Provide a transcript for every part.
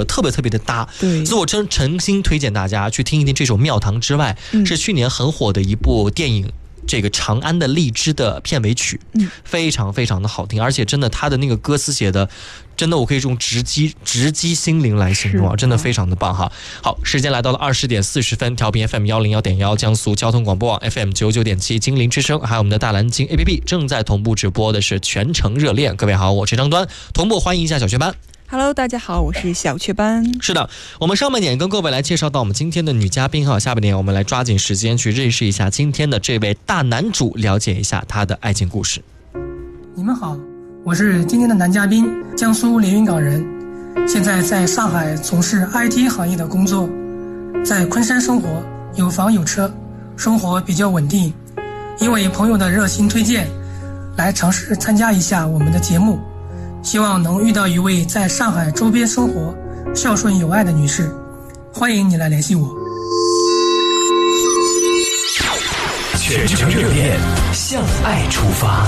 了，特别特别的搭。 对， 所以我诚心推荐大家去听一听这首《庙堂之外》，是去年很火的一部电影。这个长安的荔枝的片尾曲，非常非常的好听，而且真的他的那个歌词写的，真的我可以用直击心灵来形容啊，真的非常的棒哈。好，时间来到了20点40分，调频 FM 101.1，江苏交通广播网 FM 99.7，金陵之声，还有我们的大蓝鲸 APP 正在同步直播的是全程热恋。各位好，我是张端，同步欢迎一下小雀斑。 Hello， 大家好，我是小雀斑。 是的，我们上半点跟各位来介绍到我们今天的女嘉宾哈，下半点我们来抓紧时间去认识一下今天的这位大男主，了解一下他的爱情故事。 你们好，我是今天的男嘉宾，江苏连云港人，现在在上海从事 IT 行业的工作，在昆山生活，有房有车，生活比较稳定。因为朋友的热心推荐，来尝试参加一下我们的节目。希望能遇到一位在上海周边生活、孝顺有爱的女士，欢迎你来联系我。 全程热恋，向爱出发。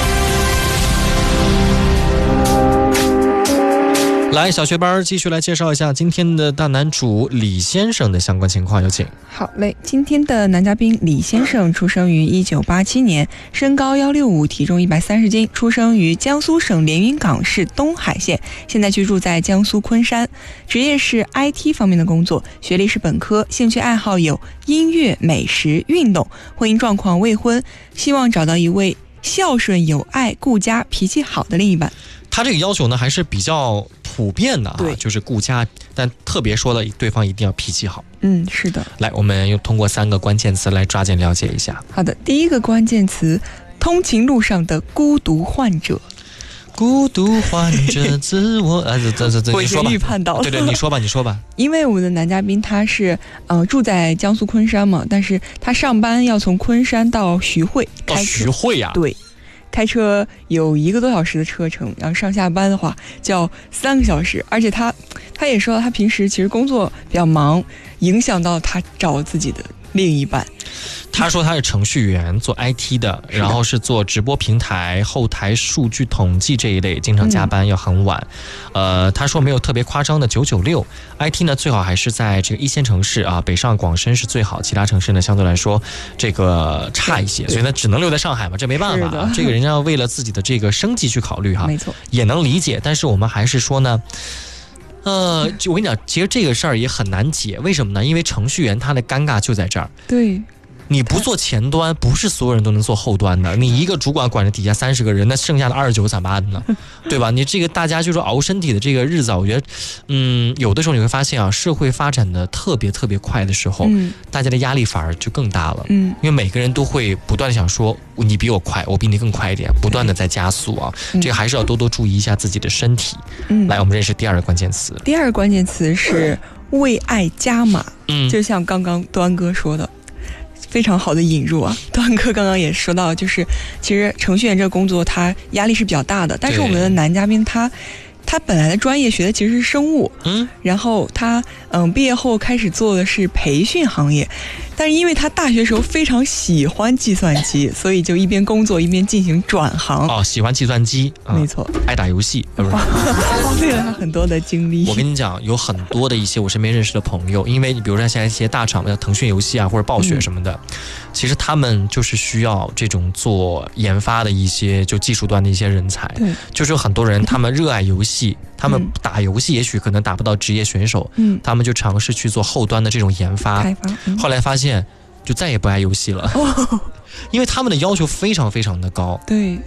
来，小学班继续来介绍一下今天的大男主李先生的相关情况，有请。 好嘞，今天的男嘉宾李先生出生于1987年，身高165，体重130斤，出生于江苏省连云港市东海县，现在居住在江苏昆山，职业是 IT 方面的工作，学历是本科，兴趣爱好有音乐、美食、运动，婚姻状况未婚，希望找到一位孝顺有爱、顾家、脾气好的另一半。 他这个要求呢还是比较普遍的啊，就是顾家，但特别说了对方一定要脾气好。 是的。 来，我们又通过3个关键词来抓紧了解一下。 好的，第一个关键词，通勤路上的孤独患者。 孤独患者自我我已经预判到了。 对，你说吧。 因为我们的男嘉宾他是住在江苏昆山嘛，但是他上班要从昆山到徐汇开车。 徐汇呀？ 对。开车有1个多小时的车程，然后上下班的话就要3个小时，而且他也说他平时其实工作比较忙，影响到他找自己的另一半。 他说他是程序员，做 IT 的，然后是做直播平台后台数据统计这一类，经常加班要很晚。他说没有特别夸张的996 IT 呢，最好还是在这个1线城市啊，北上广深是最好，其他城市呢相对来说这个差一些，所以呢只能留在上海嘛，这没办法，这个人家要为了自己的这个生计去考虑哈， 没错， 也能理解。但是我们还是说呢。我跟你讲，其实这个事儿也很难解，为什么呢？因为程序员他的尴尬就在这儿。 对， 你不做前端，不是所有人都能做后端的。你一个主管管着底下30个人，那剩下的29咋办呢？对吧？你这个大家就说熬身体的这个日子，我觉得，有的时候你会发现啊，社会发展的特别特别快的时候，大家的压力反而就更大了。因为每个人都会不断的想说，你比我快，我比你更快一点，不断的在加速啊。这个还是要多多注意一下自己的身体。来，我们认识第2个关键词。 第2个关键词是为爱加码。就像刚刚端哥说的。非常好的引入啊！段哥刚刚也说到，就是其实程序员这个工作他压力是比较大的，但是我们的男嘉宾他本来的专业学的其实是生物，然后他毕业后开始做的是培训行业，但是因为他大学时候非常喜欢计算机，所以就一边工作一边进行转行。喜欢计算机， 没错， 爱打游戏， 花费了他很多的精力。 我跟你讲，有很多的一些我身边认识的朋友，因为你比如说现在一些大厂，像腾讯游戏啊或者暴雪什么的，其实他们就是需要这种做研发的一些就技术端的一些人才。就是有很多人他们热爱游戏。他们打游戏也许可能达不到职业选手，他们就尝试去做后端的这种研发，后来发现就再也不爱游戏了，因为他们的要求非常非常的高。 对，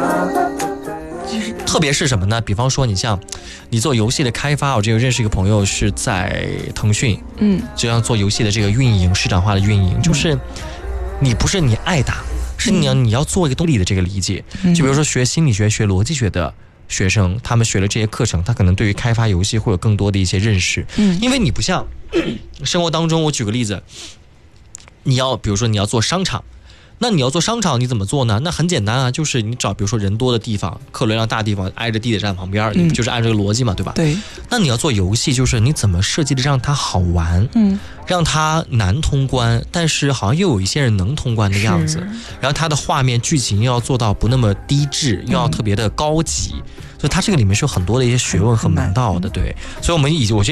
特别是什么呢？比方说你像你做游戏的开发，我这个认识一个朋友是在腾讯，就像做游戏的这个运营，市场化的运营，就是你不是你爱打，是你要做一个动力的这个理解。就比如说学心理学、学逻辑学的学生，他们学了这些课程，他可能对于开发游戏会有更多的一些认识。因为你不像生活当中，我举个例子，比如说你要做商场，那你要做商场你怎么做呢？那很简单啊，就是你找比如说人多的地方，客流量大地方，挨着地铁站旁边，你就是按这个逻辑嘛，对吧？ 对。 那你要做游戏，就是你怎么设计的让它好玩，让它难通关，但是好像又有一些人能通关的样子，然后它的画面剧情又要做到不那么低质，又要特别的高级，所以它这个里面是有很多的一些学问和门道的，对。所以我觉得